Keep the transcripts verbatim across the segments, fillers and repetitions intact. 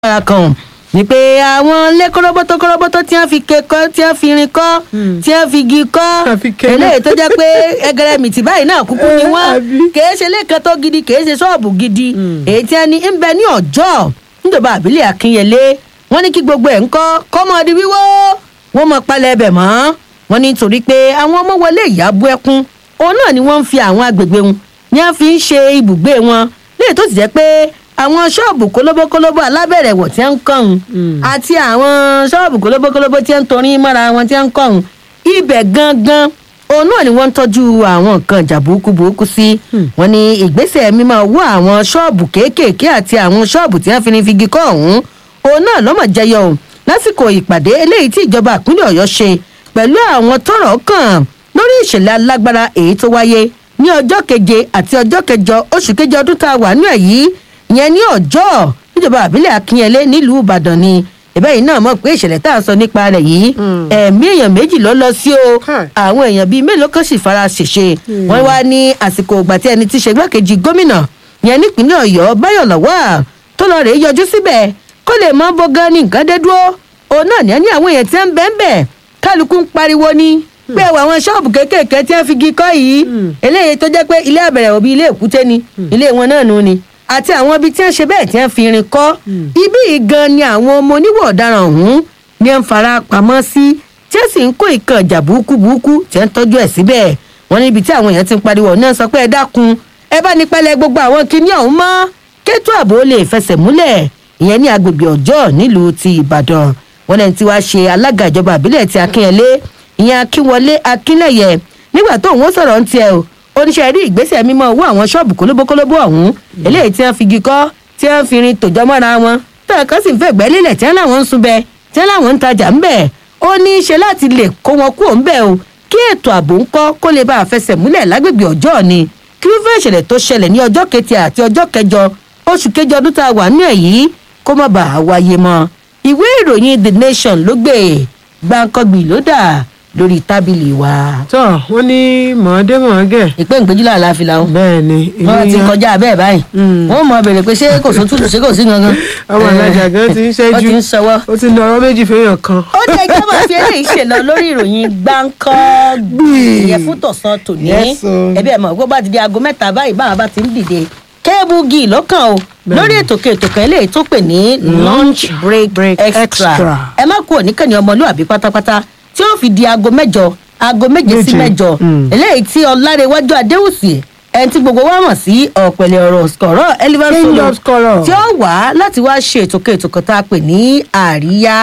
lágbára kan ni pé àwọn ilé kọ́rọ́bọ́tọ́ kọ́rọ́bọ́tọ́ tí wọ́n fi ké kọ́ tí wọ́n fi irin kọ́ tí wọ́n fi igi kọ́ eléyìí tó jẹ́ pé ẹgẹrẹmìtì báyìí náà kúkú ni wọ́n kìí ṣe lẹ́ẹ̀kan tó gidi kìí ṣe ṣọ́ọ̀bù gidi èyí tí wọ́n ní ń bẹ ní ọjọ́ níjọba àbílẹ̀ Akínyẹlé wọ́n ní kí gbogbo ẹ̀ ń kọ́ kọ́mọdé wíwó wọ́n mọ palẹ̀ ẹbẹ̀ mọ́ wọ́n ní torí pé àwọn ọmọ wọlé ìyàbọ̀ ẹkún òun náà ni wọ́n ń fi àwọn agbègbè wọn ní wọ́n fi ń ṣe ibùgbé wọn léyìí tó sì jẹ́ pé àwọn ṣọ́ọ̀bù kólóbókólóbó alábẹ̀rẹ̀ wọ̀ tí ń kọ́hún àti àwọn ṣọ́ọ̀bù kólóbókólóbó tí ń torí mọ́ra wọn tí ń kọ́hún ibẹ̀ gangan òun náà ni wọ́n ń tọ́jú àwọn nǹkan ìjà burúkú burúkú sí. wọ́n ní ìgbésẹ̀ mímọ́ wọ́ àwọn ṣọ́ọ̀bù kéékèèké àti àwọn ṣọ́ọ̀bù tí wọ́n fi ní figi kọ́ ọ̀hún òun náà lọ́mọ̀ jẹyọ lásìkò ìpàdé eléyìí tí ìjọba ìpínlẹ̀ Ọ̀yọ́ ṣe pẹ̀lú àwọn tọ́rọ̀ kàn lórí ìṣẹ̀lẹ̀ alágbára èyí tó wáyé ní ọjọ́ keje àti ọjọ́ kẹjọ oṣù keje ọdún tá a wà nú ẹ̀ yìí ìyẹn ní ọjọ́ níjọba àbílẹ̀ Akínyẹlé nílùú Ìbàdàn ni ẹ̀bẹ́ yìí náà mọ̀ pé ìṣẹ̀lẹ̀ tá a sọ nípa rẹ̀ yìí ẹ̀mí èèyàn méjì ló lọ sí o àwọn èèyàn bíi mélòó kan sì fara ṣèṣe wọ́n wá ní àsìkò ìgbà tí ẹni tí ṣe igbákejì gómìnà ìyẹn nípínlẹ̀ Ọ̀yọ́ Báyọ̀ Lawal tó lọ rèé yọjú síbẹ̀ kó lè mọ bọ́gán ní nǹkan dé dúró òun náà ní àwọn èèyàn tí ń bẹ́ẹ̀ bẹ́ẹ̀ kálukú ń pariwo ní pé àwọn ṣọ́ọ̀bù kéékèèké tí wọ́n fi gi kọ́ yìí eléyìí tó jẹ́ pé ilé àbẹ̀rẹ̀ òbí ilé èkúté ni ilé wọn náà nù ni àti àwọn ibi tí wọ́n ṣe bẹ́ẹ̀ tí wọ́n fi irin kọ́ ibi yìí gan ni àwọn ọmọ oníwọ̀ ọ̀daràn ọ̀hún ni wọ́n fara pamọ́ sí tí wọ́n sì ń kó ìkan ìjà burúkú burúkú tí wọ́n ń tọ́jú ẹ̀ síbẹ̀ wọ́n ní ibi tí àwọn èèyàn ti ń pariwo náà sọ pé ẹ dákun ẹ bá ní pẹ́lẹ́ gbogbo àwọn kinní ọ̀hún mọ́ kétò ààbò lè fẹsẹ̀ múlẹ̀ ìyẹn ní agbègbè Ọ̀jọ́ nílùú ti Ìbàdàn wọ́n lẹ́ni tí wàá ṣe alága ìjọba àbílẹ̀ ti Akínyẹlé ìyẹn Akínwọlé Akínlẹ̀yẹ nígbà tó òun sọ̀rọ̀ ń tiẹ̀ o oníṣẹ́ rí ìgbésẹ̀ mímọ́ owó àwọn ṣọ́ọ̀bù kólóbókólóbó ọ̀hún eléyìí tí wọ́n fi igi kọ́ tí wọ́n fi rin tòjọ́ mọ́ra wọn tọ́yọ̀ kan sì ń fẹ́ gbẹ́lélẹ̀ tí wọ́n láwọn ń sunbẹ tí wọ́n láwọn ń tajà ń bẹ̀ ó ní í ṣe láti lè kó wọn kúrò ń bẹ̀ o kí ètò ààbò ń kọ́ kó lè bá a fẹsẹ̀ múlẹ̀ lágbègbè Ọ̀jọ́ ni kí wíwẹ́ ìṣẹ̀lẹ̀ tó ṣẹlẹ̀ ní ọjọ́ kẹtì àti ọjọ́ kẹjọ oṣù kẹjọ ọdún tá a wà nínú ẹ̀ yìí kó má bàa wáyé mọ́ ìwé ìròyìn The Nation ló gbé gbàǹkangbì ló dà lórí tábìlì wa. tọ́ wọ́n ní mọ̀ọ́dé mọ̀ọ́gẹ̀. ìpè ìgbéjúlá àláfi làwọn. bẹ́ẹ̀ ni wọ́n ti kọjá bẹ́ẹ̀ báyìí. wọ́n mọ̀ bèrè pé ṣé kò sún tútù ṣé kò sí gangan. ọmọ alájà gan ti ń ṣẹ́jú ó ti ń ṣọwọ́. ó ti ń lọ ọ̀rọ̀ méjì fẹ́yàn kan. ó jẹ́ kí wọ́n fi eléyìí ṣe lọ lórí ìròyìn gbàǹkangbì ìyẹn fún tọ̀sán tòní. ẹbí ẹ̀ mọ̀ gbogbo àti di aago mẹ́ta báyìí báwa bá ti ń dìde kébùgì lọ́kàn o lórí ètò kètò kan eléyìí tó pè ní lunch break extra ẹ má kú òníkànnì ọmọlúwàbí pátápátá tí ó fi di aago mẹ́jọ aago méje sí mẹ́jọ eléyìí tí Ọlárewájú Adéwùsì ẹni tí gbogbo wa mọ̀ sí ọ̀pẹ̀lẹ̀ ọ̀rọ̀ skọ̀rọ̀ elephant solo tí ó wà láti wá ṣe ètò kètò kan tá a pè ní àríyá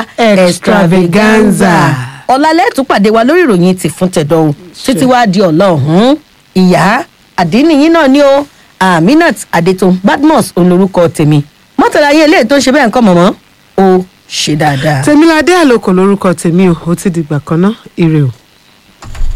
extravaganza ọ̀làlẹ́ tún pàdé wa lórí ìròyìn ti fún tẹ̀dọ̀ títí wá di ọ̀la ọ̀hún ìyá àdínníyìn náà ni ó Aminat Adétun Badmus olórúkọ tèmi mọ́tàlá ayé eléyìí tó ń ṣe bẹ́ẹ̀ nǹkan mọ̀mọ́ ó ṣe dáadáa. Tèmiládé Àlòkò lórúkọ tèmi ò ó ti dìgbà kan náà ire o.